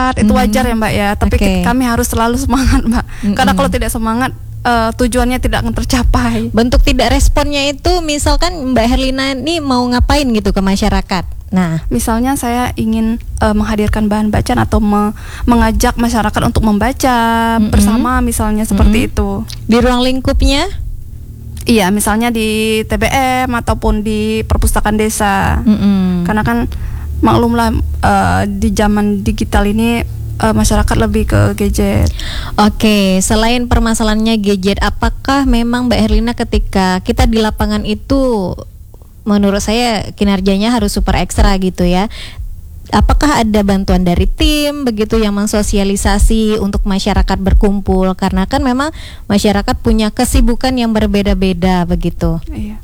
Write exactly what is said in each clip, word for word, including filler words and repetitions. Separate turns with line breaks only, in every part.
masyarakat itu wajar ya Mbak ya, tapi
Okay.
kami harus selalu semangat Mbak,
Mm-mm.
karena kalau tidak semangat uh, tujuannya tidak akan tercapai.
Bentuk tidak responnya itu misalkan Mbak Herlina ini mau ngapain gitu ke masyarakat. Nah,
Misalnya saya ingin uh, menghadirkan bahan bacaan atau me- mengajak masyarakat untuk membaca
Mm-mm.
bersama misalnya seperti
Mm-mm.
itu.
di ruang lingkupnya.
Iya, misalnya di T B M ataupun di perpustakaan desa.
Mm-mm.
Karena kan maklumlah uh, di zaman digital ini uh, masyarakat lebih ke gadget.
Oke, selain permasalahannya gadget, apakah memang Mbak Herlina ketika kita di lapangan itu, menurut saya kinerjanya harus super ekstra gitu ya? Apakah ada bantuan dari tim begitu yang mensosialisasi untuk masyarakat berkumpul? Karena kan memang masyarakat punya kesibukan yang berbeda-beda begitu.
Iya.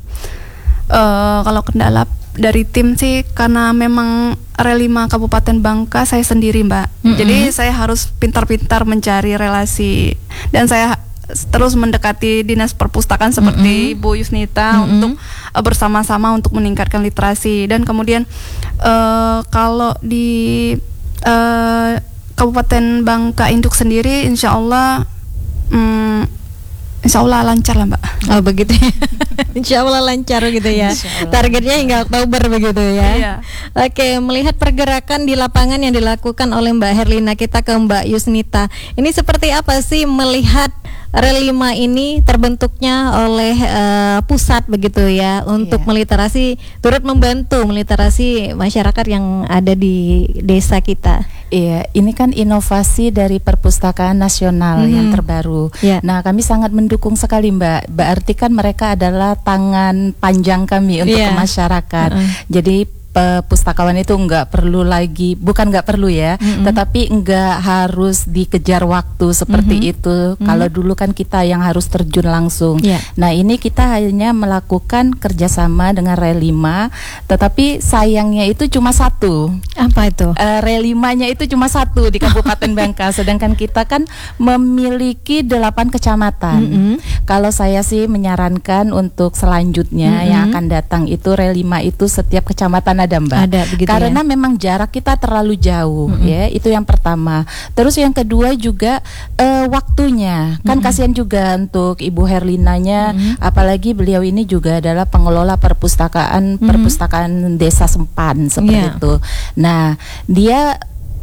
Uh, kalau kendala dari tim sih karena memang R lima Kabupaten Bangka saya sendiri Mbak.
Mm-mm.
Jadi saya harus pintar-pintar mencari relasi dan saya terus mendekati dinas perpustakaan seperti
Mm-mm.
Bu Yusnita
Mm-mm.
untuk uh, bersama-sama untuk meningkatkan literasi. Dan kemudian uh, kalau di uh, Kabupaten Bangka Induk sendiri insya Allah um, insya Allah lancar lah Mbak.
Oh begitu ya. Insya Allah lancar gitu ya. Targetnya hingga Oktober begitu ya.
Iya.
Oke, melihat pergerakan di lapangan yang dilakukan oleh Mbak Herlina, kita ke Mbak Yusnita. Ini seperti apa sih melihat R lima ini terbentuknya oleh uh, pusat begitu ya untuk
Iya.
meliterasi, turut membantu meliterasi masyarakat yang ada di desa kita.
Iya, ini kan inovasi dari Perpustakaan Nasional
Mhm.
yang terbaru.
Ya.
Nah, kami sangat mendukung sekali, Mbak. Berarti kan mereka adalah tangan panjang kami untuk
Iya.
ke masyarakat.
Uh-uh.
Jadi pustakawan itu nggak perlu lagi, bukan nggak perlu ya,
Mm-mm.
tetapi nggak harus dikejar waktu seperti
Mhm.
itu.
Mhm.
Kalau dulu kan kita yang harus terjun langsung.
Ya.
Nah, ini kita hanya melakukan kerjasama dengan R lima, tetapi sayangnya itu cuma satu.
Apa itu?
Uh, R lima-nya itu cuma satu di Kabupaten Bangka, sedangkan kita kan memiliki delapan kecamatan.
Mm-mm.
Kalau saya sih menyarankan untuk selanjutnya
Mm-mm.
yang akan datang itu R lima itu setiap kecamatan ada, Mbak.
Ada begitu
Karena
ya?
memang jarak kita terlalu jauh,
Mm-mm.
ya. Itu yang pertama. Terus yang kedua juga uh, waktunya. Kan
Mm-mm.
kasihan juga untuk Ibu Herlinanya,
Mm-mm.
apalagi beliau ini juga adalah pengelola perpustakaan
Mm-mm.
perpustakaan Desa Sempan seperti
Iya.
itu. Nah, dia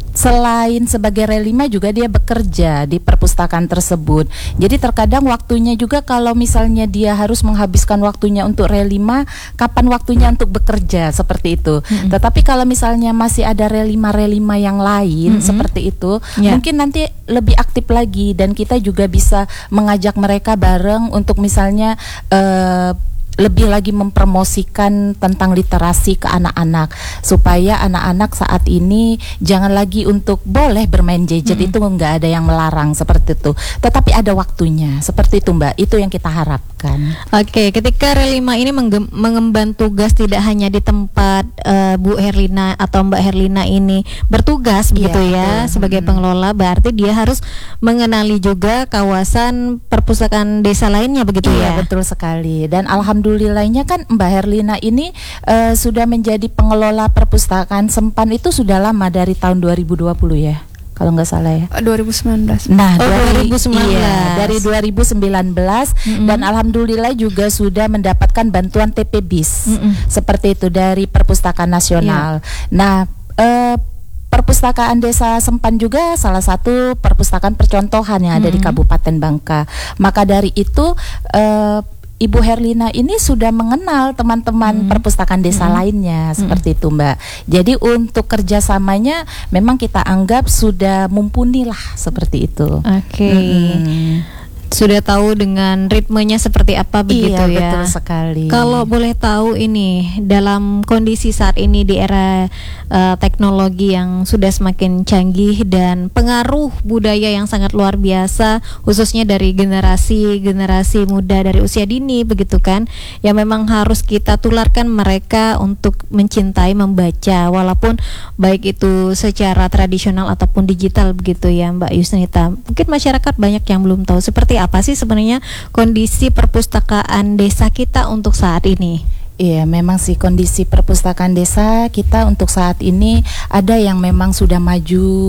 selain sebagai R lima juga dia bekerja di perpustakaan tersebut. Jadi terkadang waktunya juga kalau misalnya dia harus menghabiskan waktunya untuk R lima, kapan waktunya untuk bekerja seperti itu.
Mm-mm.
Tetapi kalau misalnya masih ada R lima R lima yang lain
Mm-mm.
seperti itu,
Ya.
mungkin nanti lebih aktif lagi dan kita juga bisa mengajak mereka bareng untuk misalnya eh, lebih lagi mempromosikan tentang literasi ke anak-anak supaya anak-anak saat ini jangan lagi untuk boleh bermain gadget,
Mm-mm.
itu nggak ada yang melarang seperti itu, tetapi ada waktunya seperti itu, Mbak. Itu yang kita harapkan.
Oke, ketika R lima ini mengge- mengemban tugas tidak hanya di tempat eh, Bu Herlina atau Mbak Herlina ini bertugas begitu ya
betul.
sebagai
Mm.
pengelola, berarti dia harus mengenali juga kawasan perpustakaan desa lainnya begitu
Iya,
ya.
betul sekali. Dan alhamdulillahnya kan Mbak Herlina ini eh, sudah menjadi pengelola perpustakaan Sempan itu sudah lama, dari tahun dua ribu dua puluh ya, kalau nggak salah ya.
dua ribu sembilan belas.
Nah,
Oh,
dari,
dua ribu sembilan belas.
iya, dari dua ribu sembilan belas
Mm-mm.
dan alhamdulillah juga sudah mendapatkan bantuan T P B I S
Mm-mm.
seperti itu dari Perpustakaan Nasional. Nah, eh, Perpustakaan Desa Sempan juga salah satu perpustakaan percontohan yang ada di
Mm-mm.
Kabupaten Bangka. Maka dari itu eh, Ibu Herlina ini sudah mengenal teman-teman
Mm.
perpustakaan desa
Mm.
lainnya seperti itu, Mbak. Jadi untuk kerjasamanya memang kita anggap sudah mumpuni lah seperti itu.
Oke.
Mm-mm.
Sudah tahu dengan ritmenya seperti apa begitu
Iya,
ya.
betul sekali.
Kalau boleh tahu ini dalam kondisi saat ini di era eh, teknologi yang sudah semakin canggih dan pengaruh budaya yang sangat luar biasa khususnya dari generasi-generasi muda dari usia dini begitu kan, yang memang harus kita tularkan mereka untuk mencintai membaca walaupun baik itu secara tradisional ataupun digital begitu ya Mbak Yusnita. Mungkin masyarakat banyak yang belum tahu seperti apa sih sebenarnya kondisi perpustakaan desa kita untuk saat ini.
Iya, memang sih kondisi perpustakaan desa kita untuk saat ini ada yang memang sudah maju,
Mm-hmm.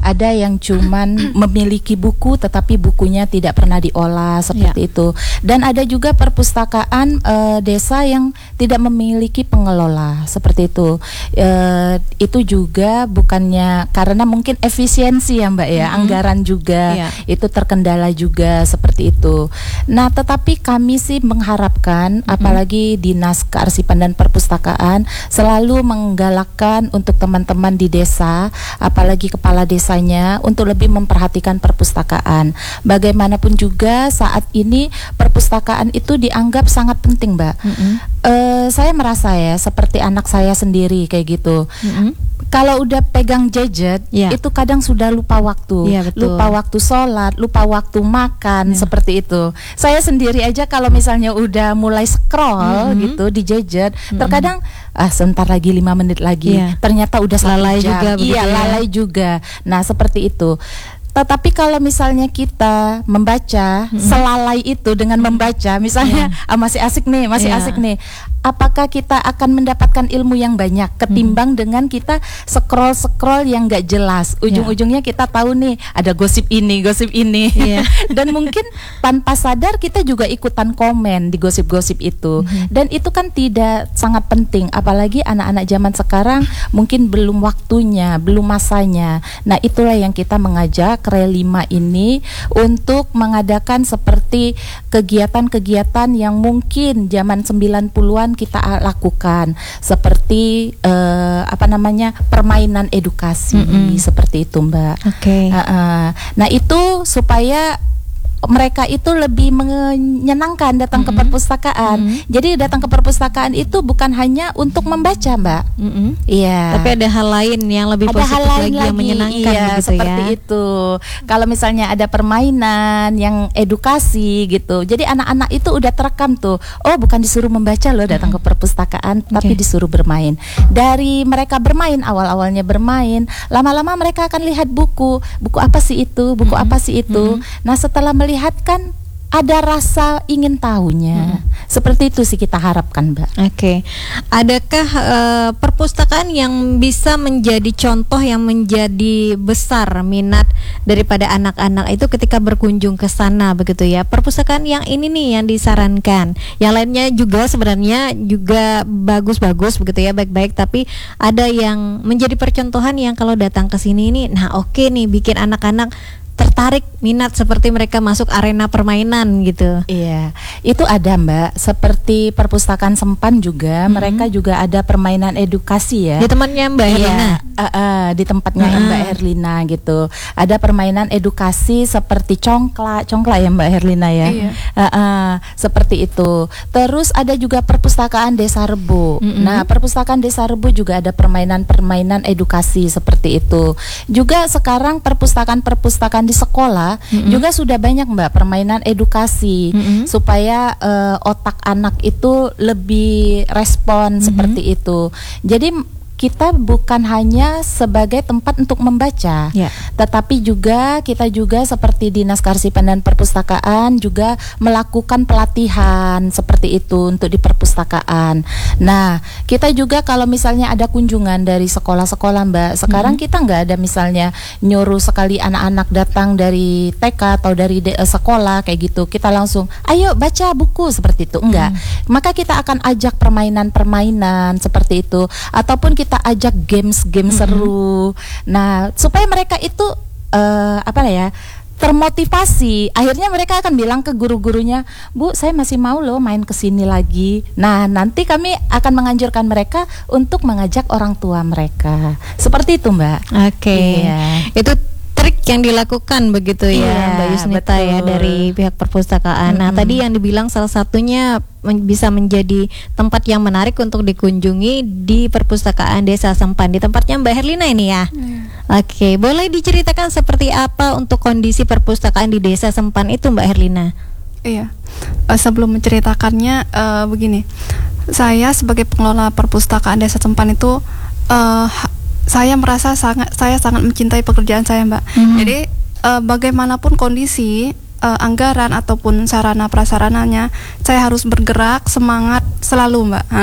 ada yang cuman memiliki buku tetapi bukunya tidak pernah diolah seperti
Ya.
itu. Dan ada juga perpustakaan eh, desa yang tidak memiliki pengelola seperti itu. Eh, itu juga bukannya karena mungkin efisiensi ya Mbak ya,
Mhm.
anggaran juga
Ya.
itu terkendala juga seperti itu. Nah, tetapi kami sih mengharapkan apalagi Dinas Kearsipan dan Perpustakaan selalu menggalakkan untuk teman-teman di desa, apalagi kepala desanya untuk lebih memperhatikan perpustakaan. Bagaimanapun juga saat ini perpustakaan itu dianggap sangat penting, Mbak.
Mm-mm.
Eh, saya merasa ya seperti anak saya sendiri kayak gitu.
Mm-mm.
Kalau udah pegang gadget,
Ya.
itu kadang sudah lupa waktu,
Iya, betul.
lupa waktu sholat, lupa waktu makan,
Ya.
seperti itu. Saya sendiri aja kalau misalnya udah mulai scroll
Mhm.
gitu di gadget,
Mhm.
terkadang ah sebentar lagi lima menit lagi,
Iya.
ternyata udah satu
Lalai
jam.
juga begitu
Iya,
ya.
lalai juga. Nah seperti itu. Tetapi kalau misalnya kita membaca
Mhm.
selalai itu dengan membaca, misalnya ah, masih asik nih, masih
Iya.
asik nih, apakah kita akan mendapatkan ilmu yang banyak ketimbang dengan kita scroll scroll yang nggak jelas? Ujung-ujungnya kita tahu nih ada gosip ini, gosip ini,
Iya.
dan mungkin tanpa sadar kita juga ikutan komen di gosip-gosip itu,
Mhm.
dan itu kan tidak sangat penting, apalagi anak-anak zaman sekarang mungkin belum waktunya, belum masanya. Nah itulah yang kita mengajak Relima ini untuk mengadakan seperti kegiatan-kegiatan yang mungkin zaman sembilan puluhan kita lakukan, seperti eh, apa namanya permainan edukasi.
Mm-mm.
Seperti itu Mbak.
Oke.
Uh-uh. Nah itu supaya mereka itu lebih menyenangkan datang ke
Mm-mm.
perpustakaan.
Mm-mm.
Jadi datang ke perpustakaan itu bukan hanya untuk membaca, Mbak.
Mm-mm.
Iya.
Tapi ada hal lain yang lebih
ada
positif
hal lain
lagi,
lagi,
yang menyenangkan
iya,
begitu
seperti
ya.
itu. Kalau misalnya ada permainan yang edukasi gitu, jadi anak-anak itu udah terekam tuh. Oh, bukan disuruh membaca loh datang ke perpustakaan, tapi
Oke.
disuruh bermain. Dari mereka bermain, awal-awalnya bermain, lama-lama mereka akan lihat buku. Buku apa sih itu? Buku
Mm-mm.
apa sih itu?
Mm-mm.
Nah, setelah melihat kan ada rasa ingin tahunya. Seperti itu sih kita harapkan, Mbak.
Oke, adakah eh, perpustakaan yang bisa menjadi contoh yang menjadi besar minat daripada anak-anak itu ketika berkunjung ke sana begitu ya? Perpustakaan yang ini nih yang disarankan, yang lainnya juga sebenarnya juga bagus-bagus begitu ya, baik-baik. Tapi ada yang menjadi percontohan yang kalau datang ke sini nih, nah oke nih bikin anak-anak tertarik minat seperti mereka masuk arena permainan gitu.
Iya, itu ada Mbak. Seperti perpustakaan Sempan juga,
Mhm.
mereka juga ada permainan edukasi ya.
Di temannya Mbak Herlina.
Iya, uh, uh, di tempatnya
Ah.
Mbak Herlina gitu. Ada permainan edukasi seperti congklak, congklak ya Mbak Herlina ya.
Iya.
Uh, uh, seperti itu. Terus ada juga perpustakaan Desa Rebo.
Mm-mm.
Nah, perpustakaan Desa Rebo juga ada permainan-permainan edukasi seperti itu. Juga sekarang perpustakaan-perpustakaan di sekolah
Mm-mm.
juga sudah banyak Mbak permainan edukasi
Mm-mm.
supaya eh, otak anak itu lebih respon
Mhm.
seperti itu. Jadi kita bukan hanya sebagai tempat untuk membaca,
Ya.
tetapi juga kita juga seperti Dinas Kearsipan dan Perpustakaan juga melakukan pelatihan seperti itu untuk di perpustakaan. Nah, kita juga kalau misalnya ada kunjungan dari sekolah-sekolah Mbak, sekarang
Mhm.
kita nggak ada misalnya nyuruh sekali anak-anak datang dari T K atau dari de- eh, sekolah kayak gitu, kita langsung ayo baca buku seperti itu, enggak. Maka kita akan ajak permainan-permainan seperti itu, ataupun kita ajak games-games
Mhm.
seru. Nah, supaya mereka itu eh, apa ya, termotivasi. Akhirnya mereka akan bilang ke guru-gurunya, Bu, saya masih mau loh main ke sini lagi. Nah, nanti kami akan menganjurkan mereka untuk mengajak orang tua mereka. Seperti itu, Mbak.
Oke,
Iya.
itu trik yang dilakukan begitu ya,
Iya,
Mbak Yusnita ya,
betul.
dari pihak perpustakaan. Nah,
Mm-mm.
tadi yang dibilang salah satunya men- bisa menjadi tempat yang menarik untuk dikunjungi di perpustakaan Desa Sempan, di tempatnya Mbak Herlina ini ya. Oke, boleh diceritakan seperti apa untuk kondisi perpustakaan di Desa Sempan itu, Mbak Herlina?
Iya. Eh, sebelum menceritakannya eh, begini, saya sebagai pengelola perpustakaan Desa Sempan itu eh, ha- saya merasa sangat saya sangat mencintai pekerjaan saya, Mbak.
Mhm.
Jadi eh, bagaimanapun kondisi eh, anggaran ataupun sarana prasarananya, saya harus bergerak semangat selalu, Mbak.